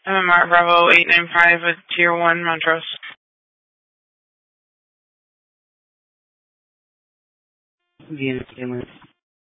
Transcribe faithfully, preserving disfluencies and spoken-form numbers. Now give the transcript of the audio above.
M M R Bravo eight nine five at Tier one, Montrose. Bien, bien.